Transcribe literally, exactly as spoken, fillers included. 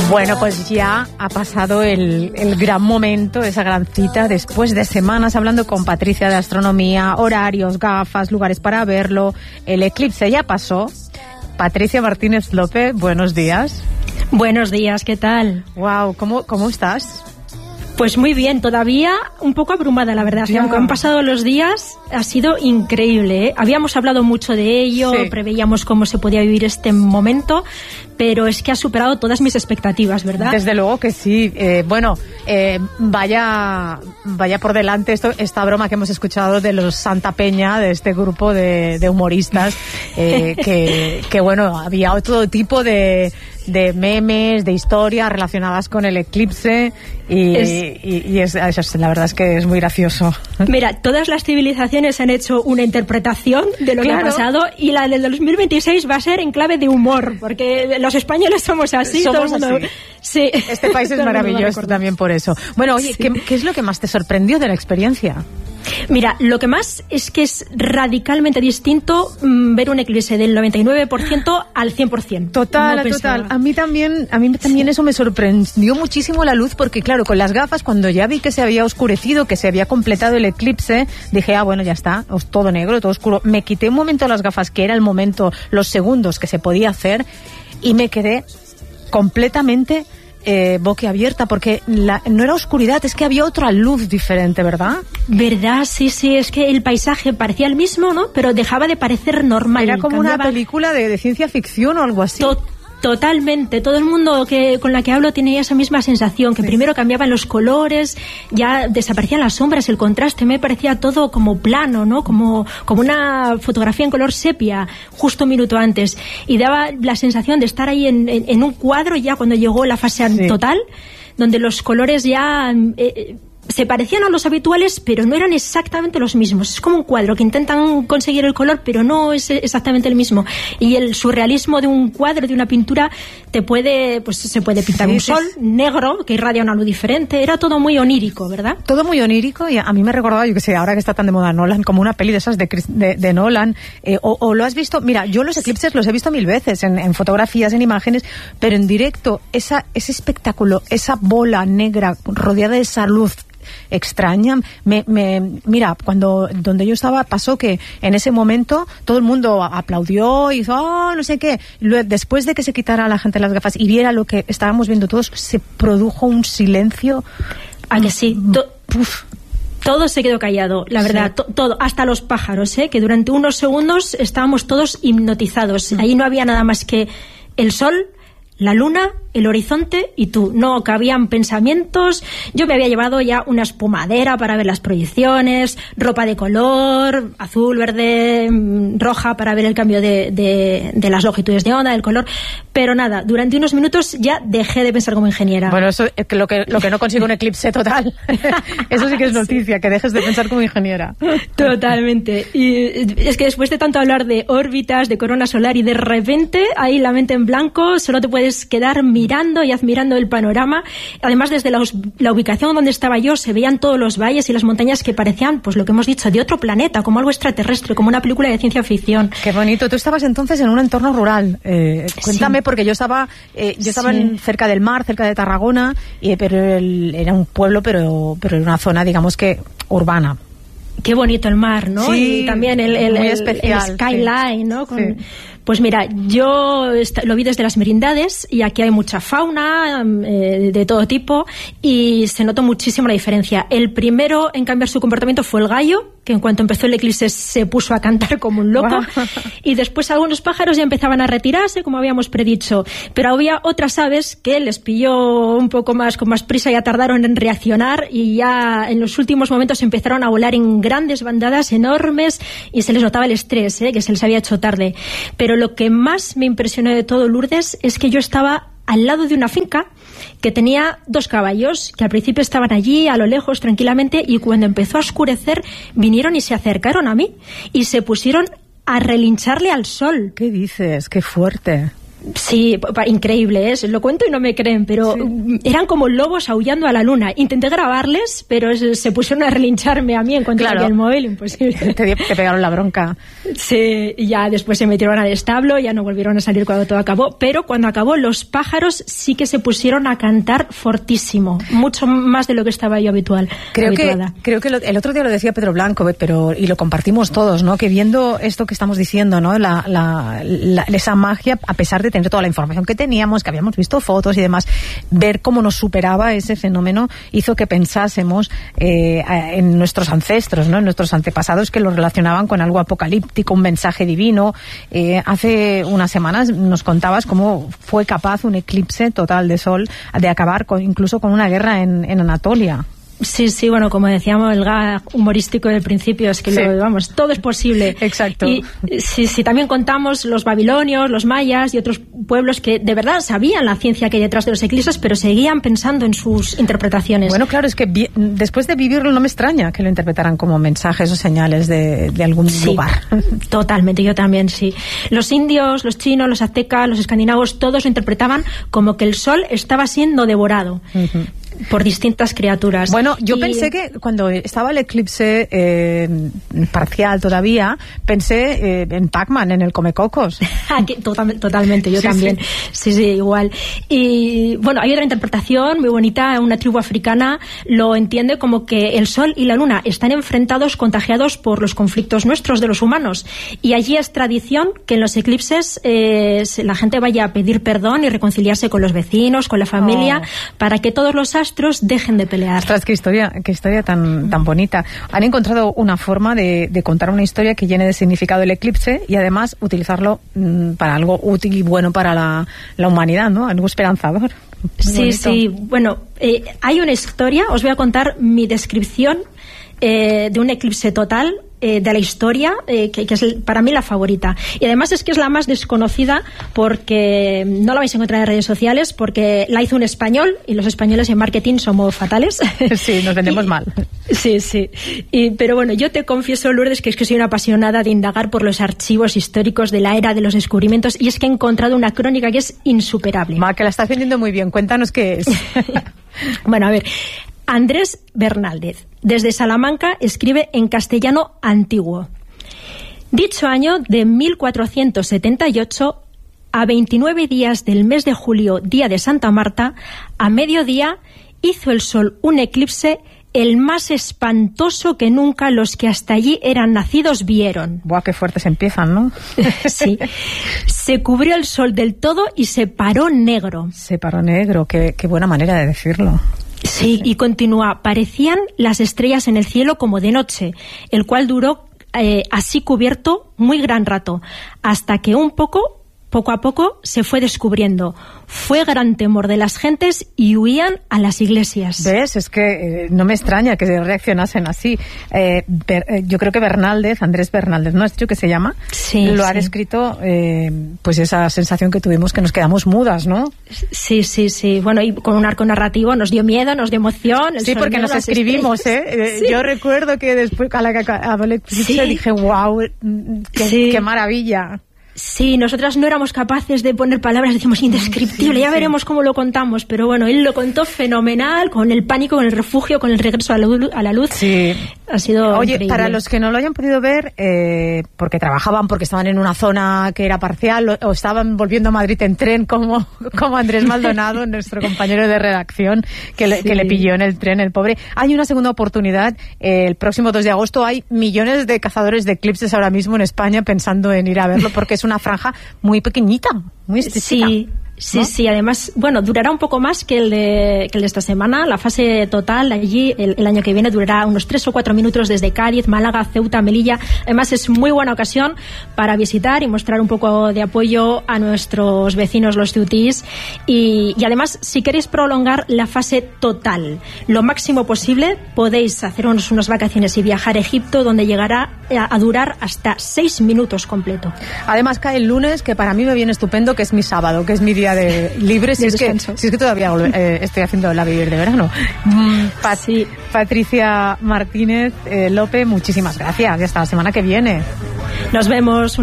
Bueno, pues ya ha pasado el, el gran momento, esa gran cita, después de semanas hablando con Patricia de astronomía, horarios, gafas, lugares para verlo. El eclipse ya pasó. Patricia Martínez López, buenos días. Buenos días, ¿qué tal? Wow, ¿cómo, cómo estás? Pues muy bien, todavía un poco abrumada, la verdad. Ya. Aunque han pasado los días, ha sido increíble, ¿eh? Habíamos hablado mucho de ello, sí. Preveíamos cómo se podía vivir este momento, pero es que ha superado todas mis expectativas, ¿verdad? Desde luego que sí. Eh, bueno, eh, vaya vaya por delante esto, esta broma que hemos escuchado de los Santa Peña, de este grupo de, de humoristas, eh, que, que bueno, había otro tipo de... de memes, de historias relacionadas con el eclipse y, es, y, y es, es, la verdad es que es muy gracioso. Mira, todas las civilizaciones han hecho una interpretación de lo claro. que ha pasado y la del dos mil veintiséis va a ser en clave de humor, porque los españoles somos así. Somos todo el mundo, así. Sí. Este país es maravilloso también por eso. Bueno, oye, sí. ¿qué, ¿qué es lo que más te sorprendió de la experiencia? Mira, lo que más es que es radicalmente distinto mmm, ver un eclipse del noventa y nueve por ciento al cien por ciento. Total, no total. A mí también, a mí también sí. eso me sorprendió muchísimo la luz, porque claro, con las gafas, cuando ya vi que se había oscurecido, que se había completado el eclipse, dije, ah, bueno, ya está, todo negro, todo oscuro. Me quité un momento las gafas, que era el momento, los segundos que se podía hacer, y me quedé completamente... Eh, boquiabierta, porque la, no era oscuridad, es que había otra luz diferente, ¿verdad? ¿Verdad? Sí, sí, es que el paisaje parecía el mismo, ¿no? Pero dejaba de parecer normal. Era como cambiaba... una película de, de ciencia ficción o algo así. Tot- Totalmente, todo el mundo que con la que hablo tenía esa misma sensación, que sí. primero cambiaban los colores, ya desaparecían las sombras, el contraste, me parecía todo como plano, ¿no? Como, como una fotografía en color sepia, justo un minuto antes, y daba la sensación de estar ahí en, en, en un cuadro ya cuando llegó la fase sí. total, donde los colores ya... Eh, se parecían a los habituales, pero no eran exactamente los mismos. Es como un cuadro que intentan conseguir el color, pero no es exactamente el mismo. Y el surrealismo de un cuadro, de una pintura, te puede, pues se puede pintar sí, un sol sí. negro que irradia una luz diferente. Era todo muy onírico, ¿verdad? Todo muy onírico, y a mí me recordaba, yo que sé, ahora que está tan de moda Nolan, como una peli de esas de, de, de Nolan. Eh, o, o lo has visto, mira, yo los eclipses los he visto mil veces en, en fotografías, en imágenes, pero en directo, esa, ese espectáculo, esa bola negra rodeada de esa luz extraña, me, me, mira, cuando donde yo estaba pasó que en ese momento todo el mundo aplaudió y hizo, oh, no sé qué. Luego, después de que se quitara a la gente las gafas y viera lo que estábamos viendo todos, se produjo un silencio. ¿A que sí? To- Uf. Todo se quedó callado, la verdad, sí. to- todo, hasta los pájaros, ¿eh? Que durante unos segundos estábamos todos hipnotizados. Mm. Ahí no había nada más que el sol, la luna, el horizonte y tú. No cabían pensamientos. Yo me había llevado ya una espumadera para ver las proyecciones, ropa de color, azul, verde, roja, para ver el cambio de, de, de las longitudes de onda, del color. Pero nada, durante unos minutos ya dejé de pensar como ingeniera. Bueno, eso es lo que, lo que no consigue un eclipse total. Eso sí que es noticia, sí. Que dejes de pensar como ingeniera. Totalmente. Y es que después de tanto hablar de órbitas, de corona solar, y de repente ahí la mente en blanco, solo te puedes quedar mirando mirando y admirando el panorama. Además, desde la, la ubicación donde estaba yo se veían todos los valles y las montañas que parecían, pues lo que hemos dicho, de otro planeta, como algo extraterrestre, como una película de ciencia ficción. Qué bonito. Tú estabas entonces en un entorno rural. Eh, cuéntame, sí. porque yo estaba eh, yo estaba sí. en, cerca del mar, cerca de Tarragona, y, pero el, era un pueblo, pero, pero en una zona, digamos que urbana. Qué bonito el mar, ¿no? Sí, y también el, el, muy el, especial, el skyline, sí. ¿no? Con, sí. Pues mira, yo lo vi desde las merindades y aquí hay mucha fauna eh, de todo tipo y se notó muchísimo la diferencia. El primero en cambiar su comportamiento fue el gallo, que en cuanto empezó el eclipse se puso a cantar como un loco. Wow. Y después algunos pájaros ya empezaban a retirarse, como habíamos predicho. Pero había otras aves que les pilló un poco más con más prisa, ya tardaron en reaccionar y ya en los últimos momentos empezaron a volar en grandes bandadas enormes y se les notaba el estrés, ¿eh? Que se les había hecho tarde. Pero lo que más me impresionó de todo, Lourdes, es que yo estaba al lado de una finca que tenía dos caballos que al principio estaban allí a lo lejos tranquilamente y cuando empezó a oscurecer vinieron y se acercaron a mí y se pusieron a relincharle al sol. ¿Qué dices? ¡Qué fuerte! Sí, increíble, ¿eh? Lo cuento y no me creen, pero sí. Eran como lobos aullando a la luna. Intenté grabarles, pero se pusieron a relincharme a mí en cuanto claro. a el móvil, imposible. Te, te pegaron la bronca. Sí, ya después se metieron al establo, ya no volvieron a salir cuando todo acabó, pero cuando acabó los pájaros sí que se pusieron a cantar fortísimo, mucho más de lo que estaba yo habitual. Creo habituada. que, creo que lo, el otro día lo decía Pedro Blanco, pero y lo compartimos todos, ¿no? Que viendo esto que estamos diciendo, ¿no? La, la, la, esa magia, a pesar de tener toda la información que teníamos, que habíamos visto fotos y demás, ver cómo nos superaba ese fenómeno hizo que pensásemos eh, en nuestros ancestros, ¿no? En nuestros antepasados, que lo relacionaban con algo apocalíptico, un mensaje divino. Eh, hace unas semanas nos contabas cómo fue capaz un eclipse total de sol de acabar con, incluso con una guerra en, en Anatolia. Sí, sí, bueno, como decíamos, el gag humorístico del principio es que, sí. lo, vamos, todo es posible. Exacto. Y sí, sí, también contamos los babilonios, los mayas y otros pueblos que de verdad sabían la ciencia que hay detrás de los eclipses, pero seguían pensando en sus interpretaciones. Bueno, claro, es que vi, después de vivirlo no me extraña que lo interpretaran como mensajes o señales de, de algún sí, lugar. Totalmente, yo también, sí. Los indios, los chinos, los aztecas, los escandinavos, todos lo interpretaban como que el sol estaba siendo devorado. Uh-huh. Por distintas criaturas. Bueno, yo y... pensé que cuando estaba el eclipse eh, parcial todavía, pensé eh, en Pac-Man, en el Comecocos. Total, totalmente, yo sí, también. Sí. sí, sí, igual. Y bueno, hay otra interpretación muy bonita. Una tribu africana lo entiende como que el sol y la luna están enfrentados, contagiados por los conflictos nuestros de los humanos. Y allí es tradición que en los eclipses eh, la gente vaya a pedir perdón y reconciliarse con los vecinos, con la familia, oh. para que todos los astros dejen de pelear. Ostras, qué historia, qué historia tan, tan bonita. Han encontrado una forma de, de contar una historia que llene de significado el eclipse y además utilizarlo mmm, para algo útil y bueno para la, la humanidad, ¿no? Algo esperanzador. Muy sí, bonito. Sí. Bueno, eh, hay una historia, os voy a contar mi descripción eh, de un eclipse total eh, de la historia, eh, que, que es el, para mí la favorita. Y además es que es la más desconocida porque no la vais a encontrar en redes sociales, porque la hizo un español y los españoles en marketing somos fatales. Sí, nos vendemos y, mal. Sí, sí. Y, pero bueno, yo te confieso, Lourdes, que es que soy una apasionada de indagar por los archivos históricos de la era de los descubrimientos y es que he encontrado una crónica que es insuperable. Ma, que la estás vendiendo muy bien. Cuéntanos qué es. Bueno, a ver. Andrés Bernaldez, desde Salamanca, escribe en castellano antiguo. Dicho año de mil cuatrocientos setenta y ocho, a veintinueve días del mes de julio, día de Santa Marta, a mediodía hizo el sol un eclipse el más espantoso que nunca los que hasta allí eran nacidos vieron. Buah, qué fuertes empiezan, ¿no? Sí. Se cubrió el sol del todo y se paró negro. Se paró negro, qué, qué buena manera de decirlo. Sí, y continúa. Parecían las estrellas en el cielo como de noche, el cual duró eh, así cubierto muy gran rato, hasta que un poco, poco a poco, se fue descubriendo. Fue gran temor de las gentes y huían a las iglesias. ¿Ves? Es que eh, no me extraña que reaccionasen así. Eh, Ber, eh, yo creo que Bernaldez, Andrés Bernaldez, ¿no has dicho que se llama? Sí. Lo sí. ha descrito, eh, pues esa sensación que tuvimos que nos quedamos mudas, ¿no? Sí, sí, sí. Bueno, y con un arco narrativo nos dio miedo, nos dio emoción. Sí, porque nos escribimos, ¿eh? Sí. Yo recuerdo que después, a la que acabó el eclipse, sí. dije, wow, qué, sí. qué maravilla. Sí, nosotras no éramos capaces de poner palabras, decimos indescriptible, sí, ya sí. veremos cómo lo contamos, pero bueno, él lo contó fenomenal, con el pánico, con el refugio, con el regreso a la luz. A la luz. Sí. Ha sido Oye, increíble. Para los que no lo hayan podido ver, eh, porque trabajaban, porque estaban en una zona que era parcial, o, o estaban volviendo a Madrid en tren, como, como Andrés Maldonado, nuestro compañero de redacción, que le, sí. que le pilló en el tren, el pobre. Hay una segunda oportunidad, eh, el próximo dos de agosto hay millones de cazadores de eclipses ahora mismo en España pensando en ir a verlo, porque es una franja muy pequeñita, muy estrechita. Sí. Sí, ¿no? sí, además, bueno, durará un poco más que el de, que el de esta semana. La fase total allí, el, el año que viene, durará unos tres o cuatro minutos desde Cádiz, Málaga, Ceuta, Melilla. Además, es muy buena ocasión para visitar y mostrar un poco de apoyo a nuestros vecinos, los ceutís. Y, y además, si queréis prolongar la fase total lo máximo posible, podéis haceros unas vacaciones y viajar a Egipto, donde llegará a, a durar hasta seis minutos completo. Además, cae el lunes, que para mí me viene estupendo, que es mi sábado, que es mi día de libre, si, de es que, si es que todavía eh, estoy haciendo la vivir de verano. Mm, Pat, sí. Patricia Martínez eh, López, muchísimas gracias y hasta la semana que viene. Nos vemos.